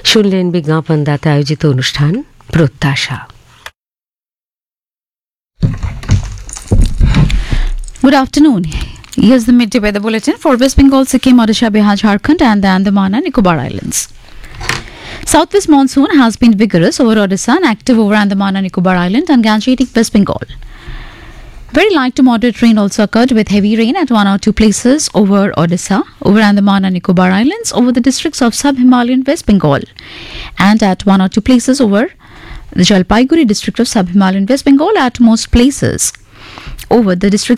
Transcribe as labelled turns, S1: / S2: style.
S1: শুনলেন বিজ্ঞাপনদাতা আয়োজিত অনুষ্ঠান প্রত্যাশা।
S2: Good afternoon. Here's the midday weather bulletin for West Bengal, Sikkim, Odisha, Bihar, Jharkhand and the Andaman and Nicobar Islands. Southwest monsoon has been vigorous over Odisha and active over Andaman and Nicobar Island and Gangetic West Bengal. Very light to moderate rain also occurred with heavy rain at one or two places over Odisha, over Andaman and Nicobar Islands, over the districts of Sub-Himalayan West Bengal, and at one or two places over the Jalpaiguri district of Sub-Himalayan West Bengal, at most places over the districts